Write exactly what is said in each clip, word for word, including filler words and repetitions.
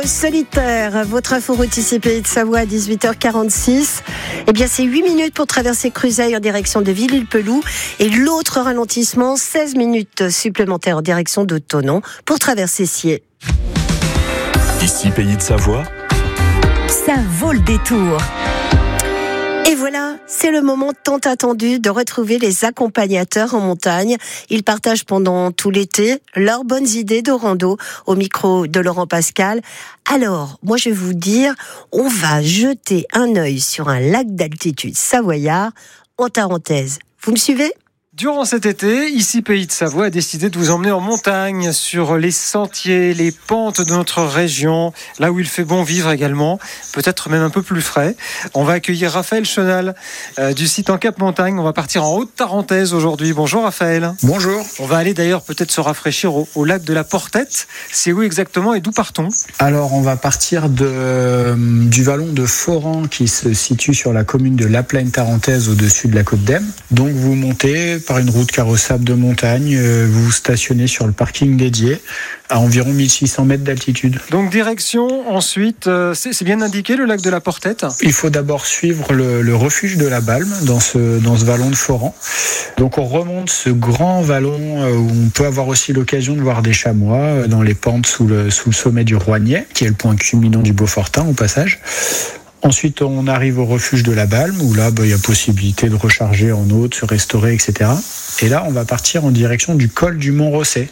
Solitaire, votre info route ici Pays de Savoie à dix-huit heures quarante-six. Eh bien, c'est huit minutes pour traverser Cruseille en direction de Villers-le-Peloux et l'autre ralentissement, seize minutes supplémentaires en direction de Thonon pour traverser Sciez. Ici Pays de Savoie, ça vaut le détour. Et voilà, c'est le moment tant attendu de retrouver les accompagnateurs en montagne. Ils partagent pendant tout l'été leurs bonnes idées de rando au micro de Laurent Pascal. Alors, moi je vais vous dire, on va jeter un œil sur un lac d'altitude savoyard en Tarentaise. Vous me suivez ? Durant cet été, ici Pays de Savoie a décidé de vous emmener en montagne, sur les sentiers, les pentes de notre région, là où il fait bon vivre également, peut-être même un peu plus frais. On va accueillir Raphaël Chenal euh, du site En Cap Montagne. On va partir en Haute-Tarentaise aujourd'hui. Bonjour Raphaël. Bonjour. On va aller d'ailleurs peut-être se rafraîchir au, au lac de la Portette. C'est où exactement et d'où partons ? Alors on va partir de, euh, du vallon de Foran qui se situe sur la commune de La Plaine-Tarentaise au-dessus de la côte d'Em. Donc vous montez par une route carrossable de montagne, euh, vous vous stationnez sur le parking dédié à environ mille six cents mètres d'altitude. Donc direction ensuite, euh, c'est, c'est bien indiqué le lac de la Portette ? Il faut d'abord suivre le, le refuge de la Balme dans ce, dans ce vallon de Foran. Donc on remonte ce grand vallon euh, où on peut avoir aussi l'occasion de voir des chamois euh, dans les pentes sous le, sous le sommet du Roignet, qui est le point culminant du Beaufortin au passage. Ensuite, on arrive au refuge de la Balme, où là, bah, il y a possibilité de recharger en eau, de se restaurer, et cetera. Et là, on va partir en direction du col du Mont-Rosset,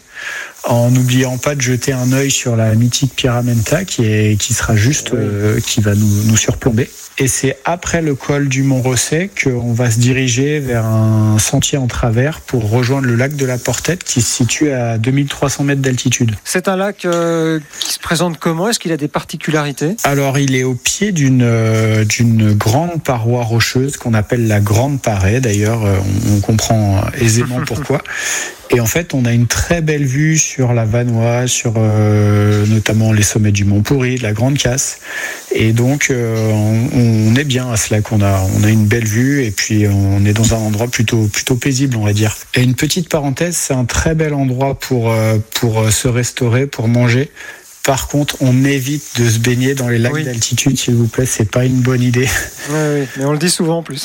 en n'oubliant pas de jeter un œil sur la mythique Pyramenta, qui est, qui sera juste, euh, qui va nous, nous surplomber. Et c'est après le col du Mont-Rosset qu'on va se diriger vers un sentier en travers pour rejoindre le lac de la Portette, qui se situe à deux mille trois cents mètres d'altitude. C'est un lac euh, qui se présente comment ? Est-ce qu'il a des particularités ? Alors, il est au pied d'une, euh, d'une grande paroi rocheuse qu'on appelle la Grande Paraie. D'ailleurs, euh, on, on comprend aisément pourquoi. Et en fait, on a une très belle vue sur la Vanoise, sur euh, notamment les sommets du Mont Pourri, de la Grande Casse. Et donc, euh, on, on est bien à ce lac. On a, on a une belle vue et puis on est dans un endroit plutôt, plutôt paisible, on va dire. Et une petite parenthèse, c'est un très bel endroit pour, euh, pour se restaurer, pour manger. Par contre, on évite de se baigner dans les lacs oui. d'altitude, s'il vous plaît. C'est pas une bonne idée. Oui, oui, mais on le dit souvent en plus.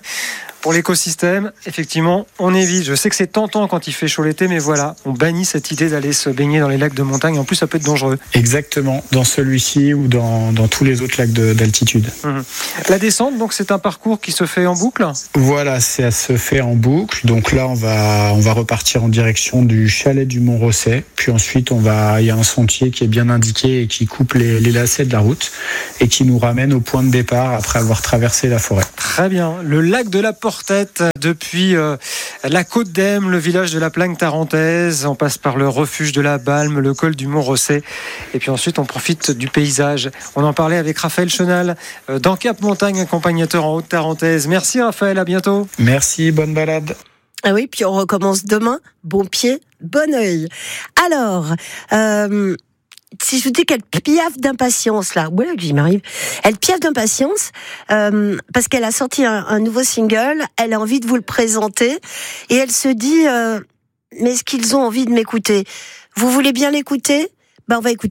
Pour l'écosystème, effectivement, on évite. Je sais que c'est tentant quand il fait chaud l'été, mais voilà, on bannit cette idée d'aller se baigner dans les lacs de montagne. En plus, ça peut être dangereux. Exactement, dans celui-ci ou dans, dans tous les autres lacs de, d'altitude. Mmh. La descente, donc, c'est un parcours qui se fait en boucle ? Voilà, ça se fait en boucle. Donc là, on va, on va repartir en direction du chalet du Mont-Rosset. Puis ensuite, on va, il y a un sentier qui est bien indiqué et qui coupe les, les lacets de la route et qui nous ramène au point de départ après avoir traversé la forêt. Très bien. Le lac de la Portette, depuis euh, la côte d'Em, le village de la Plaine Tarentaise, on passe par le refuge de la Balme, le col du Mont-Rosset, et puis ensuite on profite du paysage. On en parlait avec Raphaël Chenal euh, d'En Cap Montagne, accompagnateur en Haute-Tarentaise. Merci Raphaël, à bientôt. Merci, bonne balade. Ah oui, puis on recommence demain. Bon pied, bon œil. Alors, euh, si je vous dis qu'elle piaffe d'impatience, là, ouais, j'y m'arrive. Elle piaffe d'impatience euh, parce qu'elle a sorti un, un nouveau single. Elle a envie de vous le présenter et elle se dit, euh, mais est-ce qu'ils ont envie de m'écouter ? Vous voulez bien l'écouter ? Ben, on va écouter.